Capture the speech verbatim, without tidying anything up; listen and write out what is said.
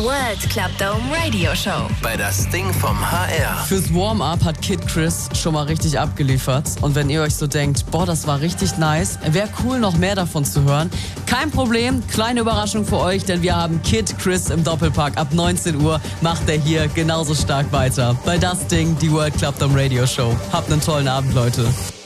World Club Dome Radio Show. Bei das Ding vom H R. Fürs Warm-Up hat Kid Chris schon mal richtig abgeliefert. Und wenn ihr euch so denkt, boah, das war richtig nice, wäre cool, noch mehr davon zu hören. Kein Problem, kleine Überraschung für euch, denn wir haben Kid Chris im Doppelpack. Ab neunzehn Uhr macht er hier genauso stark weiter. Bei das Ding, die World Club Dome Radio Show. Habt einen tollen Abend, Leute.